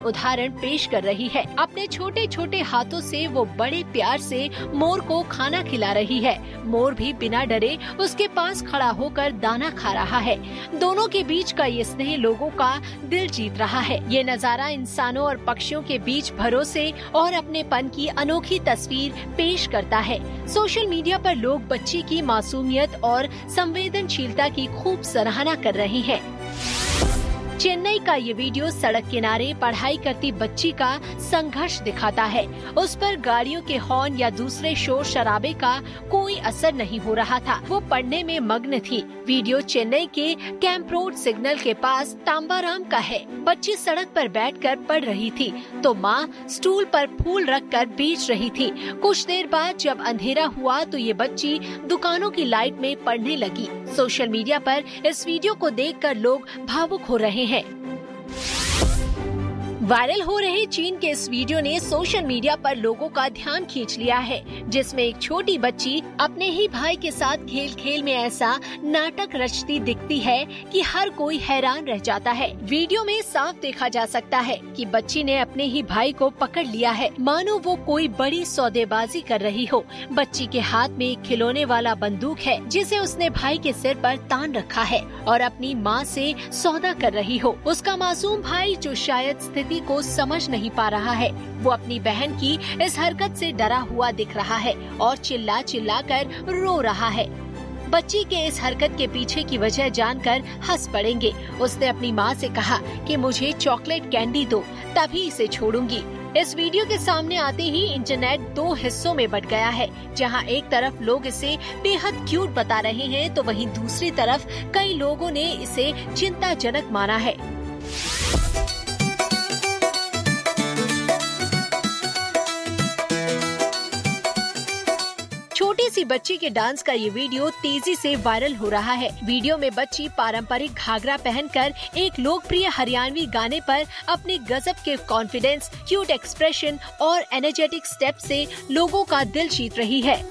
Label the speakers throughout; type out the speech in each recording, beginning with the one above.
Speaker 1: उदाहरण पेश कर रही है। अपने छोटे छोटे हाथों से वो बड़े प्यार से मोर को खाना खिला रही है। मोर भी बिना डरे उसके पास खड़ा होकर दाना खा रहा है। दोनों के बीच का ये स्नेह लोगों का दिल जीत रहा है। ये नजारा इंसानों और पक्षियों के बीच भरोसे और अपनेपन की अनोखी तस्वीर पेश करता है। सोशल मीडिया पर लोग बच्ची की मासूमियत और संवेदनशीलता की खूब सराहना कर रहे हैं। चेन्नई का ये वीडियो सड़क किनारे पढ़ाई करती बच्ची का संघर्ष दिखाता है। उस पर गाड़ियों के हॉर्न या दूसरे शोर शराबे का कोई असर नहीं हो रहा था। वो पढ़ने में मग्न थी। वीडियो चेन्नई के कैंप रोड सिग्नल के पास तांबाराम का है। बच्ची सड़क पर बैठकर पढ़ रही थी तो माँ स्टूल पर फूल रखकर बेच रही थी। कुछ देर बाद जब अंधेरा हुआ तो ये बच्ची दुकानों की लाइट में पढ़ने लगी। सोशल मीडिया पर इस वीडियो को देखकर लोग भावुक हो रहे हैं। वायरल हो रहे चीन के इस वीडियो ने सोशल मीडिया पर लोगों का ध्यान खींच लिया है, जिसमें एक छोटी बच्ची अपने ही भाई के साथ खेल खेल में ऐसा नाटक रचती दिखती है कि हर कोई हैरान रह जाता है। वीडियो में साफ देखा जा सकता है कि बच्ची ने अपने ही भाई को पकड़ लिया है, मानो वो कोई बड़ी सौदेबाजी कर रही हो। बच्ची के हाथ में एक खिलौने वाला बंदूक है जिसे उसने भाई के सिर पर तान रखा है और अपनी माँ से सौदा कर रही हो। उसका मासूम भाई जो शायद स्थिति को समझ नहीं पा रहा है, वो अपनी बहन की इस हरकत से डरा हुआ दिख रहा है और चिल्ला चिल्ला कर रो रहा है। बच्ची के इस हरकत के पीछे की वजह जानकर हंस पड़ेंगे। उसने अपनी माँ से कहा कि मुझे चॉकलेट कैंडी दो, तभी इसे छोड़ूंगी। इस वीडियो के सामने आते ही इंटरनेट दो हिस्सों में बट गया है, जहां एक तरफ लोग इसे बेहद क्यूट बता रहे हैं तो वहीं दूसरी तरफ कई लोगों ने इसे चिंताजनक माना है। छोटी सी बच्ची के डांस का ये वीडियो तेजी से वायरल हो रहा है। वीडियो में बच्ची पारंपरिक घाघरा पहनकर एक लोकप्रिय हरियाणवी गाने पर अपने गजब के कॉन्फिडेंस, क्यूट एक्सप्रेशन और एनर्जेटिक स्टेप से लोगों का दिल जीत रही है।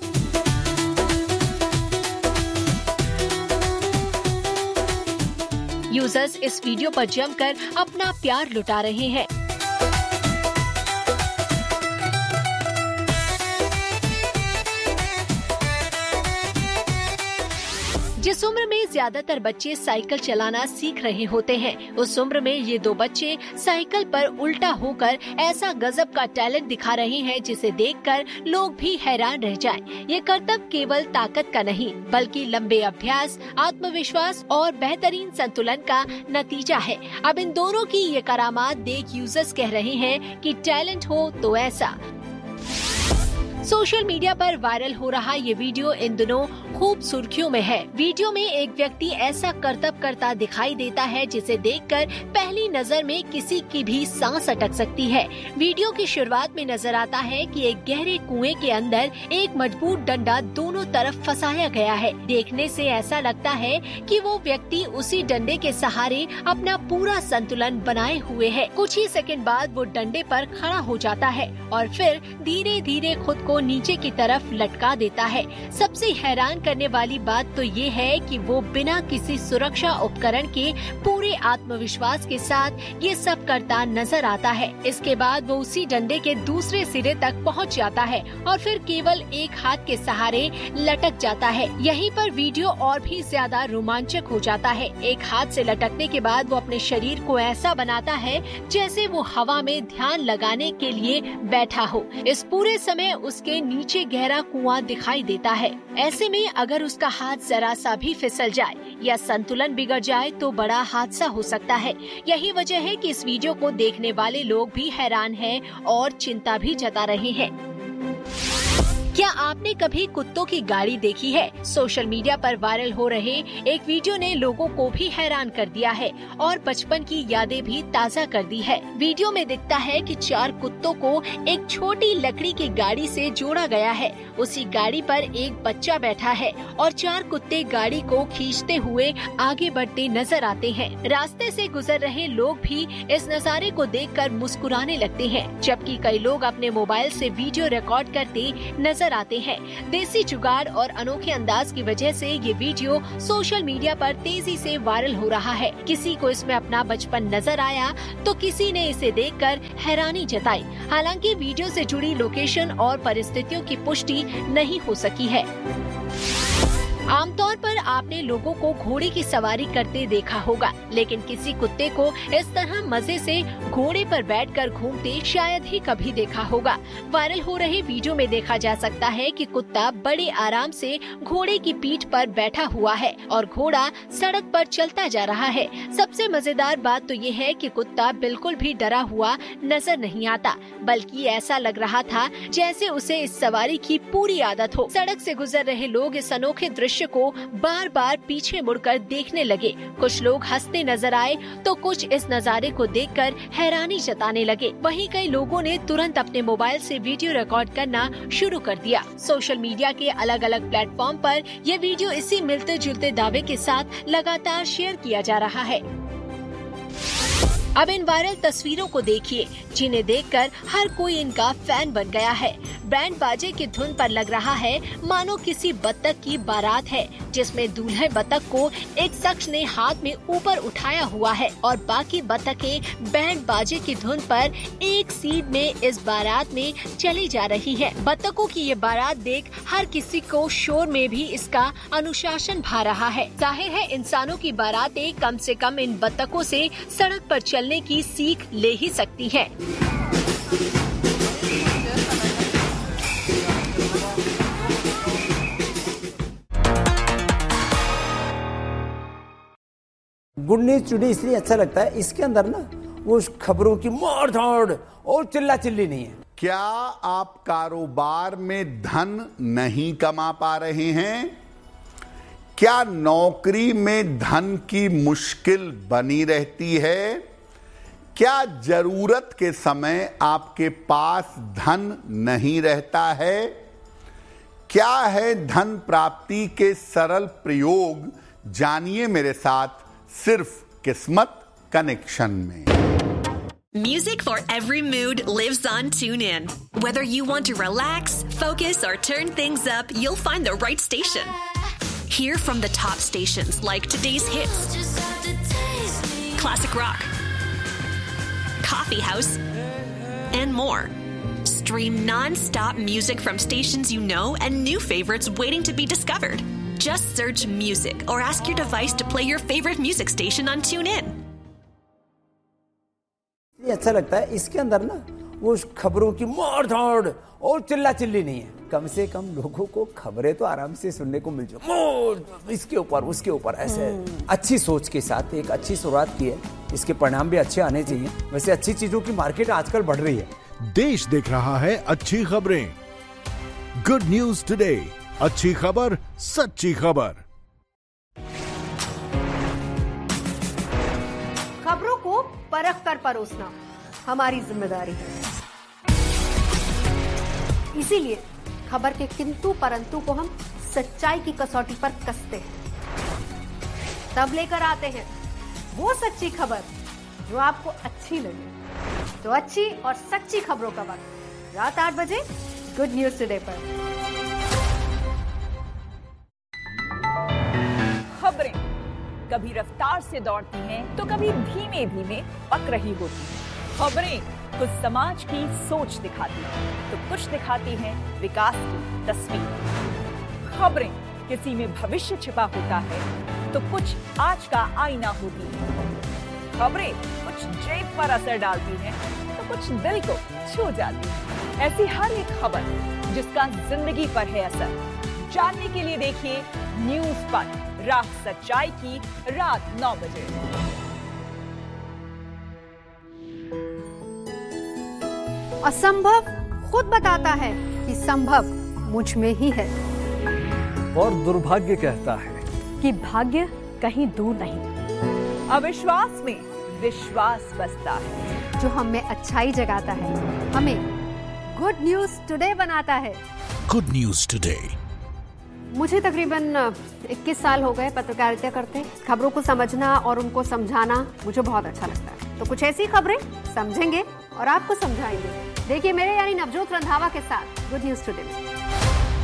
Speaker 1: यूजर्स इस वीडियो पर जमकर अपना प्यार लुटा रहे हैं। जिस उम्र में ज्यादातर बच्चे साइकिल चलाना सीख रहे होते हैं, उस उम्र में ये दो बच्चे साइकिल पर उल्टा होकर ऐसा गजब का टैलेंट दिखा रहे हैं जिसे देखकर लोग भी हैरान रह जाएं। ये करतब केवल ताकत का नहीं बल्कि लंबे अभ्यास, आत्मविश्वास और बेहतरीन संतुलन का नतीजा है। अब इन दोनों की ये करामात देख यूजर्स कह रहे हैं कि टैलेंट हो तो ऐसा। सोशल मीडिया पर वायरल हो रहा ये वीडियो इन दिनों खूब सुर्खियों में है। वीडियो में एक व्यक्ति ऐसा करतब करता दिखाई देता है जिसे देखकर पहली नजर में किसी की भी सांस अटक सकती है। वीडियो की शुरुआत में नजर आता है कि एक गहरे कुएं के अंदर एक मजबूत डंडा दोनों तरफ फंसाया गया है। देखने से ऐसा लगता है कि वो व्यक्ति उसी डंडे के सहारे अपना पूरा संतुलन बनाए हुए है। कुछ ही सेकंड बाद वो डंडे पर खड़ा हो जाता है और फिर धीरे धीरे खुद को नीचे की तरफ लटका देता है। सबसे हैरान करने वाली बात तो ये है कि वो बिना किसी सुरक्षा उपकरण के पूरे आत्मविश्वास के साथ ये सब करता नजर आता है। इसके बाद वो उसी डंडे के दूसरे सिरे तक पहुंच जाता है और फिर केवल एक हाथ के सहारे लटक जाता है। यहीं पर वीडियो और भी ज्यादा रोमांचक हो जाता है। एक हाथ से लटकने के बाद वो अपने शरीर को ऐसा बनाता है जैसे वो हवा में ध्यान लगाने के लिए बैठा हो। इस पूरे समय उसके नीचे गहरा कुआं दिखाई देता है। ऐसे में अगर उसका हाथ जरा सा भी फिसल जाए या संतुलन बिगड़ जाए तो बड़ा हादसा हो सकता है। यही वजह है कि इस वीडियो को देखने वाले लोग भी हैरान हैं और चिंता भी जता रहे हैं। क्या आपने कभी कुत्तों की गाड़ी देखी है? सोशल मीडिया पर वायरल हो रहे एक वीडियो ने लोगों को भी हैरान कर दिया है और बचपन की यादें भी ताज़ा कर दी है। वीडियो में दिखता है कि 4 कुत्तों को एक छोटी लकड़ी की गाड़ी से जोड़ा गया है। उसी गाड़ी पर एक बच्चा बैठा है और 4 कुत्ते गाड़ी को खींचते हुए आगे बढ़ते नजर आते हैं। रास्ते से गुजर रहे लोग भी इस नजारे को देखकर मुस्कुराने लगते हैं, जबकि कई लोग अपने मोबाइल से वीडियो रिकॉर्ड करते नजर आते हैं। देसी जुगाड़ और अनोखे अंदाज की वजह से ये वीडियो सोशल मीडिया पर तेजी से वायरल हो रहा है। किसी को इसमें अपना बचपन नजर आया तो किसी ने इसे देखकर हैरानी जताई। हालांकि वीडियो से जुड़ी लोकेशन और परिस्थितियों की पुष्टि नहीं हो सकी है। आमतौर पर आपने लोगों को घोड़े की सवारी करते देखा होगा, लेकिन किसी कुत्ते को इस तरह मजे से घोड़े पर बैठकर घूमते शायद ही कभी देखा होगा। वायरल हो रहे वीडियो में देखा जा सकता है कि कुत्ता बड़े आराम से घोड़े की पीठ पर बैठा हुआ है और घोड़ा सड़क पर चलता जा रहा है। सबसे मजेदार बात तो ये है कि कुत्ता बिल्कुल भी डरा हुआ नजर नहीं आता, बल्कि ऐसा लग रहा था जैसे उसे इस सवारी की पूरी आदत हो। सड़क से गुजर रहे लोग इस अनोखे दृश्य को बार बार पीछे मुड़कर देखने लगे। कुछ लोग हंसते नजर आए तो कुछ इस नजारे को देखकर हैरानी जताने लगे। वहीं कई लोगों ने तुरंत अपने मोबाइल से वीडियो रिकॉर्ड करना शुरू कर दिया। सोशल मीडिया के अलग अलग प्लेटफॉर्म पर यह वीडियो इसी मिलते जुलते दावे के साथ लगातार शेयर किया जा रहा है। अब इन वायरल तस्वीरों को देखिए, जिन्हें देखकर हर कोई इनका फैन बन गया है। बैंड बाजे की धुन पर लग रहा है मानो किसी बत्तख की बारात है, जिसमें दूल्हे बत्तख को एक शख्स ने हाथ में ऊपर उठाया हुआ है और बाकी बत्तखें बैंड बाजे की धुन पर एक सीध में इस बारात में चली जा रही है। बत्तखों की ये बारात देख हर किसी को शोर में भी इसका अनुशासन भा रहा है। जाहिर है इंसानों की बारातें कम से कम इन बत्तखों से सड़क पर चलने की सीख ले ही सकती है।
Speaker 2: गुड न्यूज टुडे इसलिए अच्छा लगता है, इसके अंदर ना वो खबरों की मोड़ धाड़ और चिल्ला चिल्ली नहीं है।
Speaker 3: क्या आप कारोबार में धन नहीं कमा पा रहे हैं? क्या नौकरी में धन की मुश्किल बनी रहती है? क्या जरूरत के समय आपके पास धन नहीं रहता है? क्या है धन प्राप्ति के सरल प्रयोग? जानिए मेरे साथ सिर्फ किस्मत कनेक्शन में।
Speaker 4: Music for every mood lives on TuneIn. Whether you want to relax, focus, or turn things up, you'll find the right station. Hear from the top stations like today's hits, classic rock, coffee house, and more. Stream non-stop music from stations you know and new favorites waiting to be discovered. Just search music or ask your device to play your favorite music station on TuneIn.
Speaker 2: ये अच्छा लगता है, इसके अंदर ना वो खबरों की मोड़ धाड़ और चिल्ला चिल्ली नहीं है। कम से कम लोगों को खबरें तो आराम से सुनने को मिल जाए, मोड़ इसके ऊपर उसके ऊपर, ऐसे अच्छी सोच के साथ एक अच्छी शुरुआत की है। इसके परिणाम भी अच्छे आने चाहिए। वैसे अच्छी चीजों की मार्केट आजकल बढ़ रही है।
Speaker 5: देश देख रहा है अच्छी खबरें। गुड न्यूज टुडे, अच्छी खबर, सच्ची खबर।
Speaker 6: खबरों को परख कर परोसना हमारी जिम्मेदारी है। इसीलिए खबर के किंतु परंतु को हम सच्चाई की कसौटी पर कसते हैं। तब लेकर आते हैं वो सच्ची खबर जो आपको अच्छी लगे। तो अच्छी और सच्ची खबरों का वक्त रात 8 बजे गुड न्यूज टुडे पर।
Speaker 7: खबरें कभी रफ्तार से दौड़ती हैं तो कभी धीमे धीमे पक रही होती हैं। खबरें कुछ समाज की सोच दिखाती हैं तो कुछ दिखाती हैं विकास की तस्वीर। खबरें किसी में भविष्य छिपा होता है तो कुछ आज का आईना होती है। खबरें कुछ जेब पर असर डालती हैं तो कुछ दिल को छू जाती है। ऐसी हर एक खबर जिसका जिंदगी पर है असर, जानने के लिए देखिए न्यूज़ पर राह सच्चाई की रात 9 बजे।
Speaker 6: असंभव खुद बताता है कि संभव मुझ में ही है,
Speaker 8: और दुर्भाग्य कहता है
Speaker 7: कि भाग्य कहीं दूर नहीं। अविश्वास में विश्वास बसता है।
Speaker 6: जो हमें अच्छाई जगाता है, हमें गुड न्यूज टुडे बनाता है।
Speaker 5: Good news today.
Speaker 6: मुझे तकरीबन 21 साल हो गए पत्रकारिता करते। खबरों को समझना और उनको समझाना मुझे बहुत अच्छा लगता है। तो कुछ ऐसी खबरें समझेंगे और आपको समझाएंगे। देखिए मेरे यानी नवजोत रंधावा के साथ गुड न्यूज टुडे में।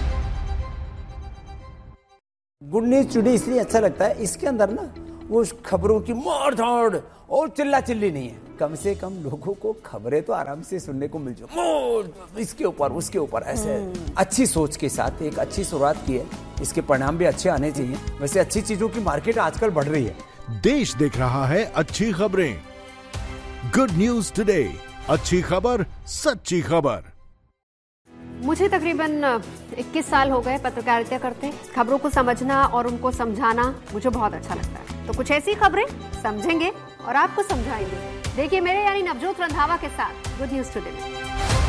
Speaker 2: गुड न्यूज टुडे इसलिए अच्छा लगता है, इसके अंदर ना वो खबरों की मार धाड़ और चिल्ला चिल्ली नहीं है। कम से कम लोगों को खबरें तो आराम से सुनने को मिल जाए, इसके ऊपर उसके ऊपर, ऐसे अच्छी सोच के साथ एक अच्छी शुरुआत की है, इसके परिणाम भी अच्छे आने चाहिए। वैसे अच्छी चीजों की मार्केट आजकल बढ़ रही है।
Speaker 5: देश देख रहा है अच्छी खबरें। गुड न्यूज टुडे, अच्छी खबर, सच्ची खबर।
Speaker 6: मुझे तकरीबन 21 साल हो गए पत्रकारिता करते। खबरों को समझना और उनको समझाना मुझे बहुत अच्छा लगता है। तो कुछ ऐसी खबरें समझेंगे और आपको समझाएंगे। देखिए मेरे यानी नवजोत रंधावा के साथ गुड न्यूज टुडे में।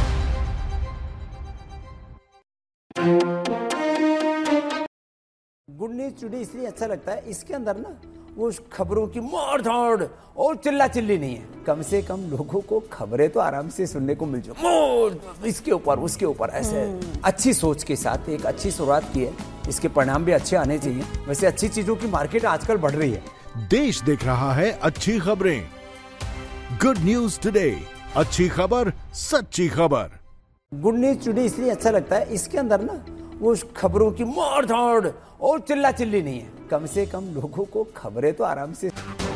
Speaker 2: गुड न्यूज टुडे इसलिए अच्छा लगता है, इसके अंदर ना वो खबरों की मार धाड़ और चिल्ला चिल्ली नहीं है। कम से कम लोगों को खबरें तो आराम से सुनने को मिल जाए, इसके ऊपर उसके ऊपर, ऐसे अच्छी सोच के साथ एक अच्छी शुरुआत की है, इसके परिणाम भी अच्छे आने चाहिए। वैसे अच्छी चीजों की मार्केट आजकल बढ़ रही है।
Speaker 5: देश देख रहा है अच्छी खबरें। गुड न्यूज टुडे, अच्छी खबर, सच्ची खबर।
Speaker 2: गुड न्यूज टुडे इसलिए अच्छा लगता है, इसके अंदर ना वो खबरों की मार धाड़ और चिल्ला चिल्ली नहीं है। कम से कम लोगों को खबरें तो आराम से।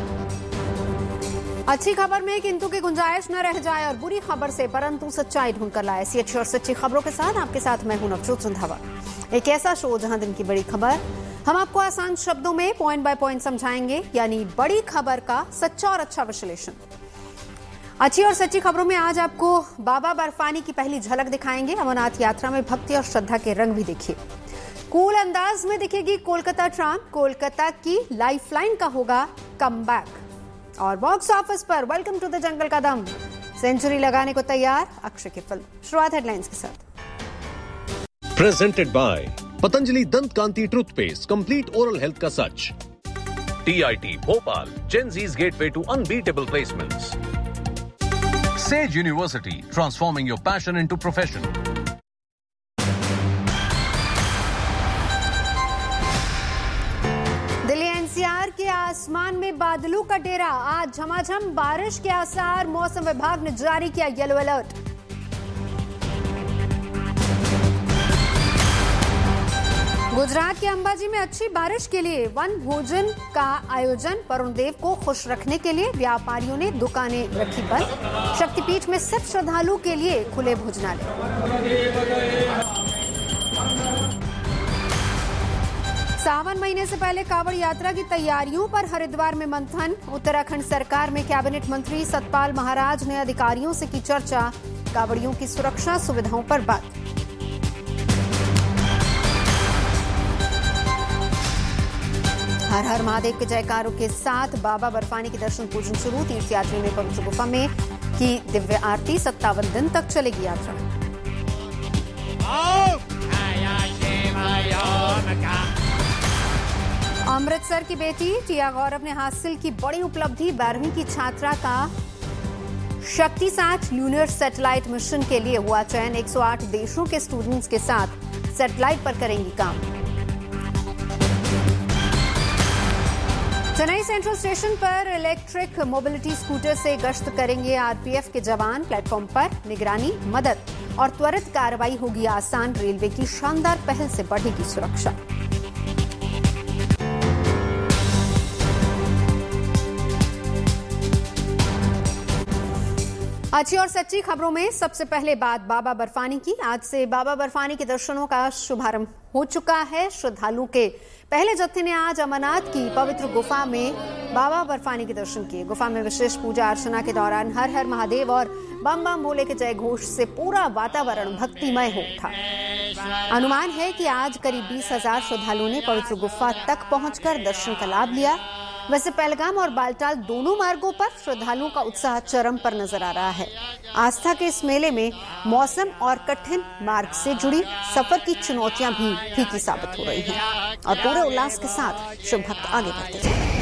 Speaker 6: अच्छी खबर में किंतु की गुंजाइश न रह जाए और बुरी खबर से परंतु सच्चाई ढूंढ कर लाए। ऐसी अच्छी और सच्ची खबरों के साथ आपके साथ मैं हूं नवजोत रंधावा। एक ऐसा शो जहां दिन की बड़ी खबर हम आपको आसान शब्दों में पॉइंट बाय पॉइंट समझाएंगे, यानी बड़ी खबर का सच्चा और अच्छा विश्लेषण। अच्छी और सच्ची खबरों में आज आपको बाबा बर्फानी की पहली झलक दिखाएंगे। अमरनाथ यात्रा में भक्ति और श्रद्धा के रंग भी देखिए। कूल अंदाज में दिखेगी कोलकाता ट्राम। कोलकाता की लाइफलाइन का होगा कमबैक। और बॉक्स ऑफिस पर वेलकम टू द जंगल का दम सेंचुरी लगाने को तैयार अक्षय की फिल्म। शुरुआत हेडलाइंस के साथ।
Speaker 9: प्रेजेंटेड बाय पतंजलि दंत कांति टूथपेस्ट, कंप्लीट ओरल हेल्थ का सच। TIT Bhopal, Gen Zs gateway to unbeatable placements. Sage University, transforming your passion into profession.
Speaker 6: Delhi NCR के आसमान में बादलों का डेरा। आज झमाझम बारिश के आसार। मौसम विभाग ने जारी किया येलो अलर्ट। गुजरात के अंबाजी में अच्छी बारिश के लिए वन भोजन का आयोजन। वरुण देव को खुश रखने के लिए व्यापारियों ने दुकानें रखी बंद। शक्तिपीठ में सिर्फ श्रद्धालु के लिए खुले भोजनालय। सावन महीने से पहले कांवड़ यात्रा की तैयारियों पर हरिद्वार में मंथन। उत्तराखंड सरकार में कैबिनेट मंत्री सतपाल महाराज ने अधिकारियों से की चर्चा। कांवड़ियों की सुरक्षा सुविधाओं पर बात। हर हर महादेव के जयकारों के साथ बाबा बर्फानी के दर्शन पूजन शुरू। तीर्थयात्री ने पवित्र गुफा में की दिव्य आरती। 57 दिन तक चलेगी यात्रा। अमृतसर की बेटी टिया गौरव ने हासिल की बड़ी उपलब्धि। 12वीं की छात्रा का शक्ति-7 ल्यूनर सैटेलाइट मिशन के लिए हुआ चयन। 108 देशों के स्टूडेंट्स के साथ सैटेलाइट पर करेंगी काम। चेन्नई सेंट्रल स्टेशन पर इलेक्ट्रिक मोबिलिटी स्कूटर से गश्त करेंगे आरपीएफ के जवान। प्लेटफॉर्म पर निगरानी, मदद और त्वरित कार्रवाई होगी आसान। रेलवे की शानदार पहल से बढ़ेगी सुरक्षा। अच्छी और सच्ची खबरों में सबसे पहले बात बाबा बर्फानी की। आज से बाबा बर्फानी के दर्शनों का शुभारंभ हो चुका है। श्रद्धालुओं के पहले जत्थे ने आज अमरनाथ की पवित्र गुफा में बाबा बर्फानी के दर्शन किए। गुफा में विशेष पूजा अर्चना के दौरान हर हर महादेव और बम बम भोले के जय घोष से पूरा वातावरण भक्तिमय हो उठा। अनुमान है कि आज करीब 20,000 श्रद्धालुओं ने पवित्र गुफा तक पहुंचकर दर्शन का लाभ लिया। वैसे पहलगाम और बालटाल दोनों मार्गों पर श्रद्धालुओं का उत्साह चरम पर नजर आ रहा है। आस्था के इस मेले में मौसम और कठिन मार्ग से जुड़ी सफर की चुनौतियां भी फीकी साबित हो रही हैं और पूरे उल्लास के साथ शिव भक्त आगे बढ़ते जा रहे हैं।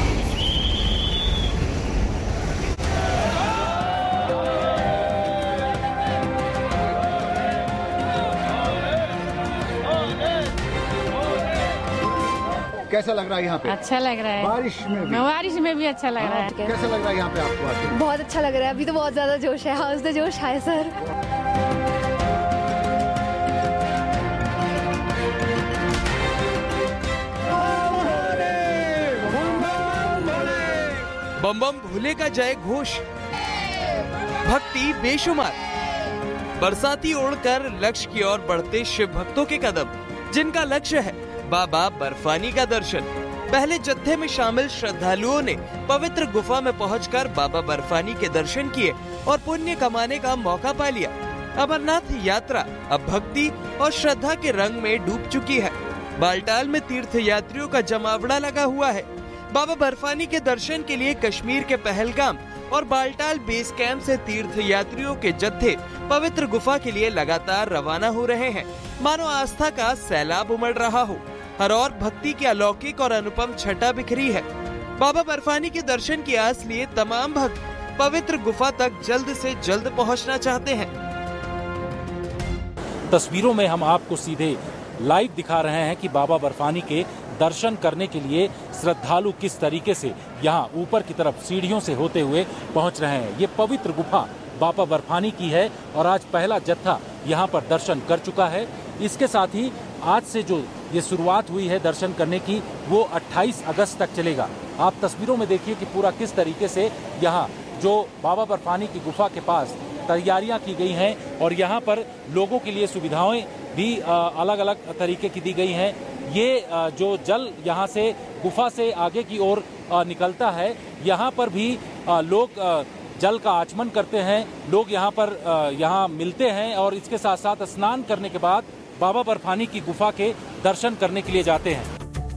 Speaker 10: कैसा लग रहा है यहाँ पे?
Speaker 11: अच्छा लग रहा है।
Speaker 10: बारिश में भी
Speaker 11: अच्छा लग रहा है।
Speaker 10: कैसा लग रहा है यहाँ पे आपको आके?
Speaker 11: बहुत अच्छा लग रहा है। अभी तो बहुत ज्यादा जोश है। हाउस द जोश है सर।
Speaker 12: बम बम भोले का जय घोष, भक्ति बेशुमार, बरसाती ओढ़कर लक्ष्य की ओर बढ़ते शिव भक्तों के कदम, जिनका लक्ष्य है बाबा बर्फानी का दर्शन। पहले जत्थे में शामिल श्रद्धालुओं ने पवित्र गुफा में पहुंचकर बाबा बर्फानी के दर्शन किए और पुण्य कमाने का मौका पा लिया। अमरनाथ यात्रा अब भक्ति और श्रद्धा के रंग में डूब चुकी है। बालटाल में तीर्थ यात्रियों का जमावड़ा लगा हुआ है। बाबा बर्फानी के दर्शन के लिए कश्मीर के पहलगाम और बालटाल बेस कैंप से तीर्थ यात्रियों के जत्थे पवित्र गुफा के लिए लगातार रवाना हो रहे हैं। मानो आस्था का सैलाब उमड़ रहा हो। हर ओर भक्ति की अलौकिक और अनुपम छटा बिखरी है। बाबा बर्फानी के दर्शन की आस लिए तमाम भक्त पवित्र गुफा तक जल्द से जल्द पहुंचना चाहते हैं।
Speaker 13: तस्वीरों में हम आपको सीधे लाइव दिखा रहे हैं कि बाबा बर्फानी के दर्शन करने के लिए श्रद्धालु किस तरीके से यहाँ ऊपर की तरफ सीढ़ियों से होते हुए पहुँच रहे हैं। ये पवित्र गुफा बाबा बर्फानी की है और आज पहला जत्था यहाँ पर दर्शन कर चुका है। इसके साथ ही आज से जो ये शुरुआत हुई है दर्शन करने की, वो 28 अगस्त तक चलेगा। आप तस्वीरों में देखिए कि पूरा किस तरीके से यहाँ जो बाबा बर्फानी की गुफा के पास तैयारियां की गई हैं और यहाँ पर लोगों के लिए सुविधाएं भी अलग अलग तरीके की दी गई हैं। ये जो जल यहाँ से गुफा से आगे की ओर निकलता है, यहाँ पर भी लोग जल का आचमन करते हैं। लोग यहाँ पर यहाँ मिलते हैं और इसके साथ साथ स्नान करने के बाद बाबा बर्फानी की गुफा के दर्शन करने के लिए जाते हैं।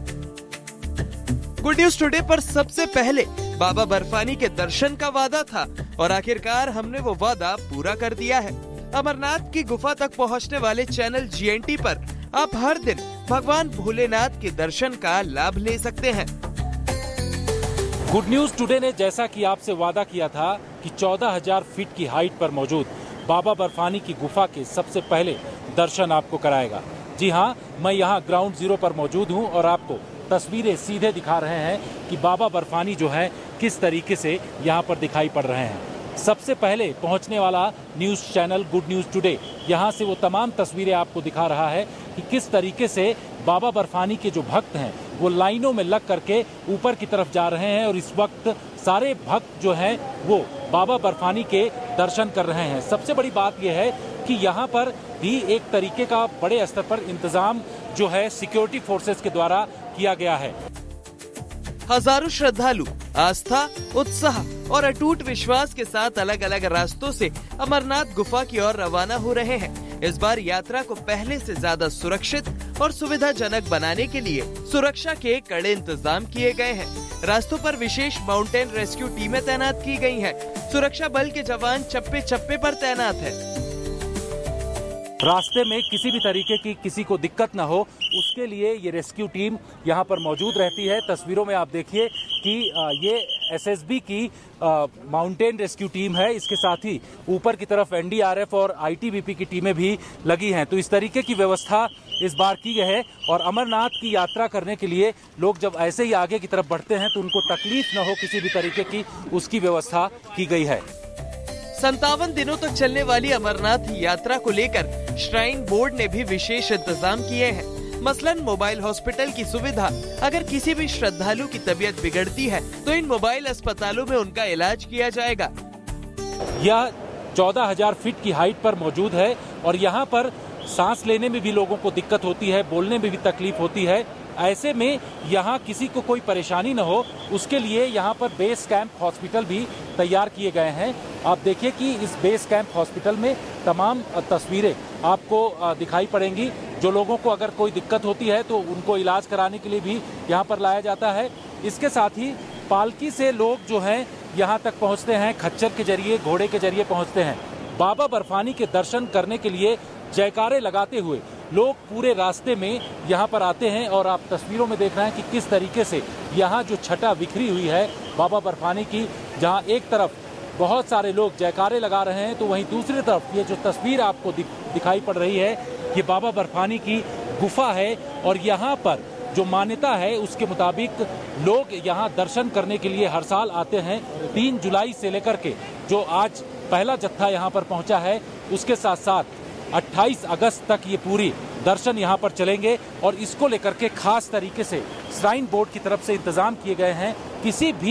Speaker 12: गुड न्यूज टुडे पर सबसे पहले बाबा बर्फानी के दर्शन का वादा था और आखिरकार हमने वो वादा पूरा कर दिया है। अमरनाथ की गुफा तक पहुंचने वाले चैनल GNT पर आप हर दिन भगवान भोलेनाथ के दर्शन का लाभ ले सकते हैं।
Speaker 13: गुड न्यूज टुडे ने जैसा कि आपसे वादा किया था कि 14,000 फीट की हाइट पर मौजूद बाबा बर्फानी की गुफा के सबसे पहले दर्शन आपको कराएगा। जी हाँ, मैं यहाँ ग्राउंड जीरो पर मौजूद हूँ और आपको तस्वीरें सीधे दिखा रहे हैं कि बाबा बर्फानी जो है किस तरीके से यहाँ पर दिखाई पड़ रहे हैं। सबसे पहले पहुँचने वाला news channel good news today यहाँ से वो तमाम तस्वीरें आपको दिखा रहा है कि किस तरीके से बाबा बर्फानी के जो भक्त हैं वो लाइनों में लग करके ऊपर की तरफ जा रहे हैं और इस वक्त सारे भक्त जो हैं वो बाबा बर्फानी के दर्शन कर रहे हैं। सबसे बड़ी बात यह है कि यहाँ पर भी एक तरीके का बड़े स्तर पर इंतजाम जो है सिक्योरिटी फोर्सेस के द्वारा किया गया है।
Speaker 12: हजारों श्रद्धालु आस्था, उत्साह और अटूट विश्वास के साथ अलग अलग रास्तों से अमरनाथ गुफा की ओर रवाना हो रहे हैं। इस बार यात्रा को पहले से ज्यादा सुरक्षित और सुविधाजनक बनाने के लिए सुरक्षा के कड़े इंतजाम किए गए हैं। रास्तों पर विशेष माउंटेन रेस्क्यू टीमें तैनात की गई हैं। सुरक्षा बल के जवान चप्पे चप्पे पर तैनात है।
Speaker 13: रास्ते में किसी भी तरीके की किसी को दिक्कत न हो, उसके लिए ये रेस्क्यू टीम यहाँ पर मौजूद रहती है। तस्वीरों में आप देखिए कि ये SSB की माउंटेन रेस्क्यू टीम है। इसके साथ ही ऊपर की तरफ NDRF और ITBP की टीमें भी लगी हैं। तो इस तरीके की व्यवस्था इस बार की गई है और अमरनाथ की यात्रा करने के लिए लोग जब ऐसे ही आगे की तरफ बढ़ते हैं तो उनको तकलीफ न हो किसी भी तरीके की, उसकी व्यवस्था की गई है।
Speaker 12: 57 दिनों तक चलने वाली अमरनाथ यात्रा को लेकर श्राइन बोर्ड ने भी विशेष इंतजाम किए हैं। मसलन मोबाइल हॉस्पिटल की सुविधा। अगर किसी भी श्रद्धालु की तबीयत बिगड़ती है तो इन मोबाइल अस्पतालों में उनका इलाज किया जाएगा।
Speaker 13: यह 14,000 फीट की हाइट पर मौजूद है और यहाँ पर सांस लेने में भी लोगों को दिक्कत होती है, बोलने में भी तकलीफ होती है। ऐसे में यहाँ किसी को कोई परेशानी न हो, उसके लिए यहाँ पर बेस कैंप हॉस्पिटल भी तैयार किए गए हैं। आप देखिए कि इस बेस कैंप हॉस्पिटल में तमाम तस्वीरें आपको दिखाई पड़ेंगी। जो लोगों को अगर कोई दिक्कत होती है तो उनको इलाज कराने के लिए भी यहाँ पर लाया जाता है। इसके साथ ही पालकी से लोग जो हैं यहाँ तक पहुँचते हैं, खच्चर के जरिए, घोड़े के जरिए पहुँचते हैं। बाबा बर्फानी के दर्शन करने के लिए जयकारे लगाते हुए लोग पूरे रास्ते में यहाँ पर आते हैं और आप तस्वीरों में देख रहे हैं कि किस तरीके से यहाँ जो छटा बिखरी हुई है बाबा बर्फानी की, जहाँ एक तरफ बहुत सारे लोग जयकारे लगा रहे हैं तो वहीं दूसरी तरफ ये जो तस्वीर आपको दिखाई पड़ रही है ये बाबा बर्फानी की गुफा है और यहाँ पर जो मान्यता है उसके मुताबिक लोग यहाँ दर्शन करने के लिए हर साल आते हैं। 3 जुलाई से लेकर के जो आज पहला जत्था यहाँ पर पहुँचा है उसके साथ साथ 28 अगस्त तक ये पूरी दर्शन यहाँ पर चलेंगे और इसको लेकर के खास तरीके से श्राइन बोर्ड की तरफ से इंतजाम किए गए हैं। किसी भी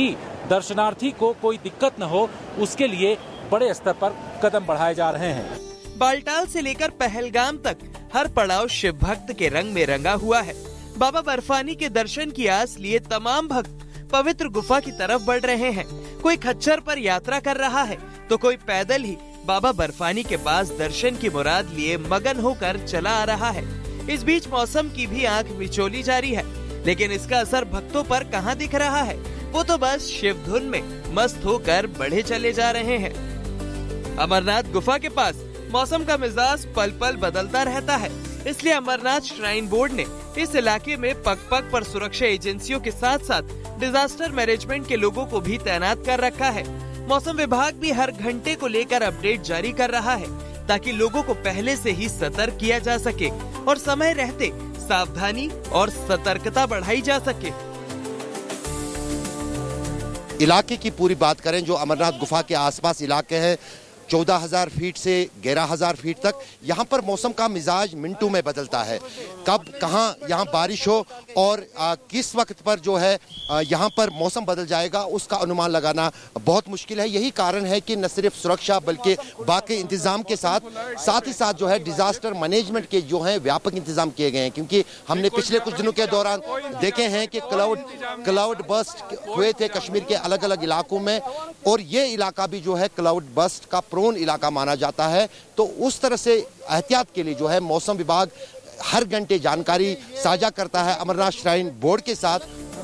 Speaker 13: दर्शनार्थी को कोई दिक्कत न हो, उसके लिए बड़े स्तर पर कदम बढ़ाए जा रहे हैं।
Speaker 12: बालटाल से लेकर पहलगाम तक हर पड़ाव शिव भक्त के रंग में रंगा हुआ है। बाबा बर्फानी के दर्शन की आस लिए तमाम भक्त पवित्र गुफा की तरफ बढ़ रहे हैं। कोई खच्चर पर यात्रा कर रहा है तो कोई पैदल ही बाबा बर्फानी के पास दर्शन की मुराद लिए मगन होकर चला आ रहा है। इस बीच मौसम की भी आंख मिचोली जारी है, लेकिन इसका असर भक्तों पर कहां दिख रहा है? वो तो बस शिव धुन में मस्त होकर बढ़े चले जा रहे हैं। अमरनाथ गुफा के पास मौसम का मिजाज पल पल बदलता रहता है, इसलिए अमरनाथ श्राइन बोर्ड ने इस इलाके में पग पग पर सुरक्षा एजेंसियों के साथ साथ डिजास्टर मैनेजमेंट के लोगों को भी तैनात कर रखा है। मौसम विभाग भी हर घंटे को लेकर अपडेट जारी कर रहा है, ताकि लोगों को पहले से ही सतर्क किया जा सके और समय रहते सावधानी और सतर्कता बढ़ाई जा सके।
Speaker 14: इलाके की पूरी बात करें, जो अमरनाथ गुफा के आसपास इलाके हैं, 14,000 फीट से 11,000 फीट तक, यहाँ पर मौसम का मिजाज मिनटों में बदलता है। कब कहाँ यहाँ बारिश हो और किस वक्त पर जो है यहाँ पर मौसम बदल जाएगा, उसका अनुमान लगाना बहुत मुश्किल है। यही कारण है कि न सिर्फ सुरक्षा बल्कि बाकी इंतजाम के साथ ही साथ जो है डिजास्टर मैनेजमेंट के जो है व्यापक इंतजाम किए गए हैं, क्योंकि हमने पिछले कुछ दिनों के दौरान देखे हैं कि क्लाउड बस्ट हुए थे कश्मीर के अलग अलग इलाकों में, और ये इलाका भी जो है क्लाउड बस्ट का प्रोन इलाका माना जाता है। तो उस तरह से एहतियात के लिए जो है मौसम विभाग हर घंटे जानकारी साझा करता है अमरनाथ श्राइन बोर्ड के साथ।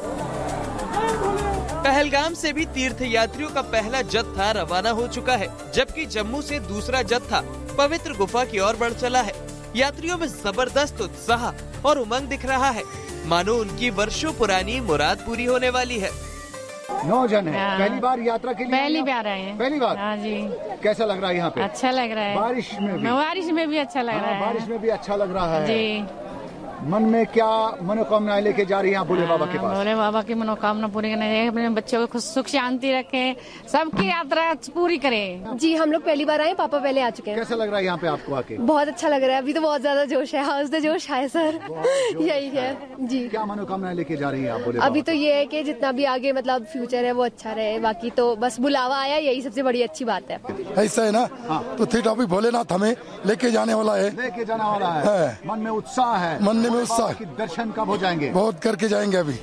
Speaker 12: पहलगाम से भी तीर्थ यात्रियों का पहला जत्था रवाना हो चुका है, जबकि जम्मू से दूसरा जत्था पवित्र गुफा की ओर बढ़ चला है। यात्रियों में जबरदस्त उत्साह और उमंग दिख रहा है, मानो उनकी वर्षों पुरानी मुराद पूरी होने वाली है।
Speaker 10: 9 जन है। पहली बार यात्रा के लिए?
Speaker 15: पहली बार आए हैं।
Speaker 10: पहली बार?
Speaker 15: हाँ जी।
Speaker 10: कैसा लग रहा है यहाँ पे?
Speaker 15: अच्छा लग रहा है।
Speaker 10: बारिश में भी?
Speaker 15: बारिश में भी अच्छा लग रहा है।
Speaker 10: बारिश में भी अच्छा लग रहा है
Speaker 15: जी।
Speaker 10: मन में क्या मनोकामना लेके जा रही हैं भोले बाबा के पास?
Speaker 15: भोले बाबा की मनोकामना पूरी करने जाए, अपने बच्चों को सुख शांति रखें, सबकी यात्रा पूरी करें।
Speaker 11: जी हम लोग पहली बार आए, पापा पहले आ चुके हैं।
Speaker 10: कैसा लग रहा है यहाँ पे आपको आके?
Speaker 11: बहुत अच्छा लग रहा है, अभी तो बहुत ज्यादा जोश है। हाउस द जोश है सर, यही है जी।
Speaker 10: क्या मनोकामना लेके जा रही है आप भोले?
Speaker 11: अभी तो ये है कि जितना भी आगे मतलब फ्यूचर है वो अच्छा रहे, बाकी तो बस बुलावा आया, यही सबसे बड़ी अच्छी बात है।
Speaker 16: ऐसा है ना? तो थी टॉपिक भोलेनाथ हमें लेके जाने वाला है।
Speaker 10: लेके जाने वाला है। मन में उत्साह है?
Speaker 16: मन में उत्साह।
Speaker 10: दर्शन कब हो जाएंगे?
Speaker 16: बहुत करके जाएंगे अभी।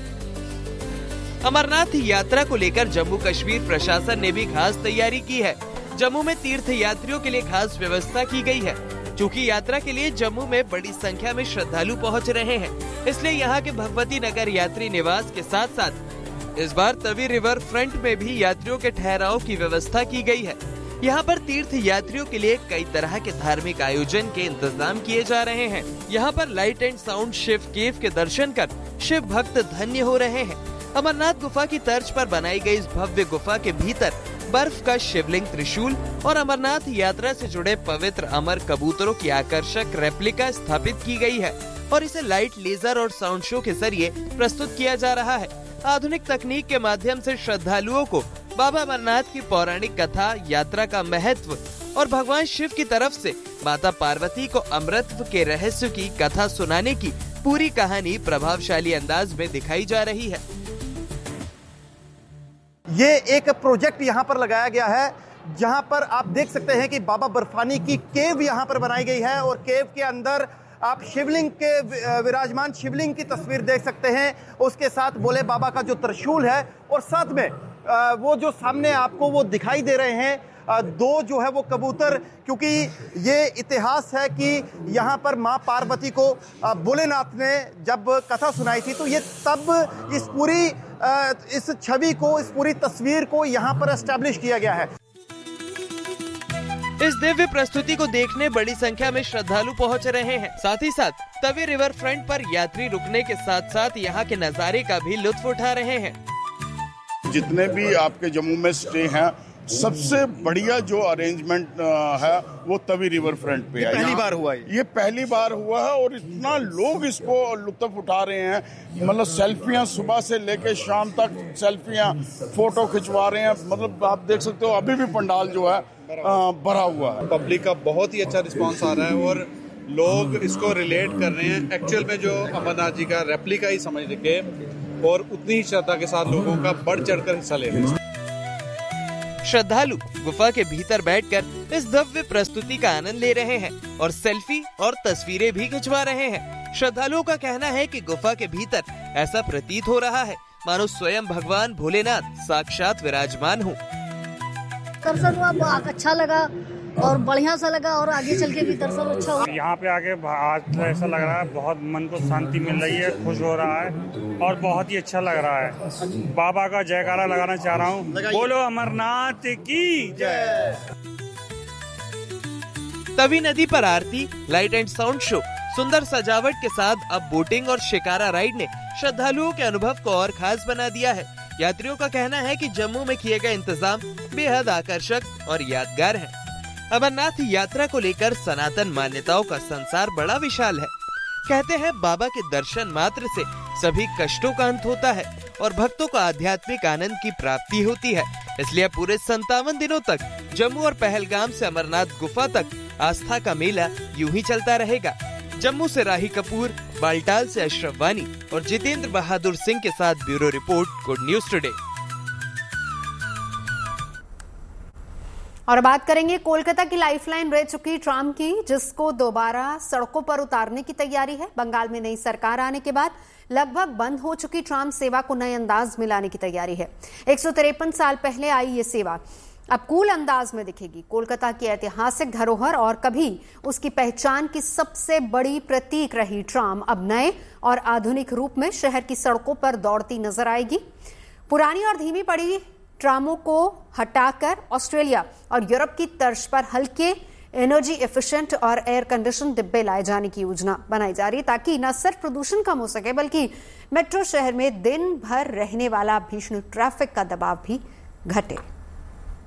Speaker 12: अमरनाथ यात्रा को लेकर जम्मू कश्मीर प्रशासन ने भी खास तैयारी की है। जम्मू में तीर्थ यात्रियों के लिए खास व्यवस्था की गई है। चूँकि यात्रा के लिए जम्मू में बड़ी संख्या में श्रद्धालु पहुँच रहे हैं, इसलिए यहाँ के भगवती नगर यात्री निवास के साथ साथ इस बार तवी रिवर फ्रंट में भी यात्रियों के ठहराव की व्यवस्था की गई है। यहाँ पर तीर्थ यात्रियों के लिए कई तरह के धार्मिक आयोजन के इंतजाम किए जा रहे हैं। यहाँ पर लाइट एंड साउंड शिव केव के दर्शन कर शिव भक्त धन्य हो रहे हैं। अमरनाथ गुफा की तर्ज पर बनाई गई इस भव्य गुफा के भीतर बर्फ का शिवलिंग त्रिशूल और अमरनाथ यात्रा से जुड़े पवित्र अमर कबूतरों की आकर्षक रेप्लिका स्थापित की गई है और इसे लाइट, लेजर और साउंड शो के जरिए प्रस्तुत किया जा रहा है। आधुनिक तकनीक के माध्यम से श्रद्धालुओं को बाबा अमरनाथ की पौराणिक कथा, यात्रा का महत्व और भगवान शिव की तरफ से माता पार्वती को अमृतत्व के रहस्य की कथा सुनाने की पूरी कहानी प्रभावशाली अंदाज में दिखाई जा रही है।
Speaker 17: ये एक प्रोजेक्ट यहाँ पर लगाया गया है, जहाँ पर आप देख सकते हैं कि बाबा बर्फानी की केव यहाँ पर बनाई गई है और केव के अंदर आप शिवलिंग के विराजमान शिवलिंग की तस्वीर देख सकते हैं। उसके साथ भोले बाबा का जो त्रिशूल है और साथ में वो जो सामने आपको वो दिखाई दे रहे हैं दो जो है वो कबूतर, क्योंकि ये इतिहास है कि यहाँ पर माँ पार्वती को भोलेनाथ ने जब कथा सुनाई थी तो ये तब इस छवि को, इस पूरी तस्वीर को यहाँ पर एस्टैब्लिश किया गया है।
Speaker 12: इस दिव्य प्रस्तुति को देखने बड़ी संख्या में श्रद्धालु पहुंच रहे हैं। साथ ही साथ तवी रिवर फ्रंट पर यात्री रुकने के साथ साथ यहाँ के नजारे का भी लुत्फ उठा रहे हैं।
Speaker 18: जितने भी आपके जम्मू में स्टे हैं, सबसे बढ़िया जो अरेंजमेंट है वो तवी रिवर फ्रंट पे है।
Speaker 17: पहली बार हुआ है।
Speaker 18: ये पहली बार हुआ है और इतना लोग इसको लुत्फ उठा रहे हैं, मतलब सेल्फियां सुबह से लेके शाम तक सेल्फियां, फोटो खिंचवा रहे हैं। मतलब आप देख सकते हो अभी भी पंडाल जो है भरा हुआ है।
Speaker 19: पब्लिक का बहुत ही अच्छा रिस्पांस आ रहा है और लोग इसको रिलेट कर रहे हैं। एक्चुअल में जो अमरनाथ जी का रेप्लिका ही समझ के और उतनी ही श्रद्धा के साथ लोगों का बढ़ चढ़कर हिस्सा ले रहे हैं।
Speaker 12: श्रद्धालु गुफा के भीतर बैठकर इस भव्य प्रस्तुति का आनंद ले रहे हैं और सेल्फी और तस्वीरें भी खिंचवा रहे हैं। श्रद्धालुओं का कहना है कि गुफा के भीतर ऐसा प्रतीत हो रहा है मानो स्वयं भगवान भोलेनाथ साक्षात विराजमान हो।
Speaker 20: दर्शन हुआ, अच्छा लगा और बढ़िया सा लगा और आगे चल के भी दर्शन अच्छा हुआ।
Speaker 21: यहाँ पे आके आज ऐसा लग रहा है बहुत मन को शांति मिल रही है, खुश हो रहा है और बहुत ही अच्छा लग रहा है। बाबा का जयकारा लगाना चाह रहा हूँ, बोलो अमरनाथ की जय।
Speaker 12: तभी नदी पर आरती, लाइट एंड साउंड शो, सुंदर सजावट के साथ अब बोटिंग और शिकारा राइड ने श्रद्धालुओं के अनुभव को और खास बना दिया है। यात्रियों का कहना है कि जम्मू में किए गए इंतजाम बेहद आकर्षक और यादगार हैं। अमरनाथ यात्रा को लेकर सनातन मान्यताओं का संसार बड़ा विशाल है। कहते हैं बाबा के दर्शन मात्र से सभी कष्टों का अंत होता है और भक्तों को आध्यात्मिक आनंद की प्राप्ति होती है। इसलिए पूरे 57 दिनों तक जम्मू और पहलगाम से अमरनाथ गुफा तक आस्था का मेला यूं ही चलता रहेगा। जम्मू से राही कपूर, बालटाल से अशरफ वानी और जितेंद्र बहादुर सिंह के साथ bureau report, good news today.
Speaker 6: और बात करेंगे कोलकाता की लाइफलाइन रह चुकी ट्राम की, जिसको दोबारा सड़कों पर उतारने की तैयारी है। बंगाल में नई सरकार आने के बाद लगभग बंद हो चुकी ट्राम सेवा को नए अंदाज में लाने की तैयारी है। 153 साल पहले आई ये सेवा अब कूल अंदाज में दिखेगी। कोलकाता की ऐतिहासिक धरोहर और कभी उसकी पहचान की सबसे बड़ी प्रतीक रही ट्राम अब नए और आधुनिक रूप में शहर की सड़कों पर दौड़ती नजर आएगी। पुरानी और धीमी पड़ी ट्रामों को हटाकर ऑस्ट्रेलिया और यूरोप की तर्ज पर हल्के, एनर्जी एफिशिएंट और एयर कंडीशन डिब्बे लाए जाने की योजना बनाई जा रही है, ताकि न सिर्फ प्रदूषण कम हो सके बल्कि मेट्रो शहर में दिन भर रहने वाला भीषण ट्रैफिक का दबाव भी घटे।